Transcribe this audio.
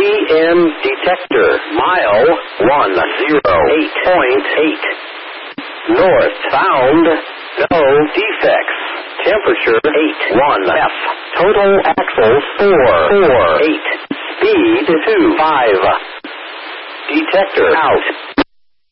EM detector. Mile 108.8. North. Found no defects. Temperature 81 F. Total axles 448. Speed 25. Detector out.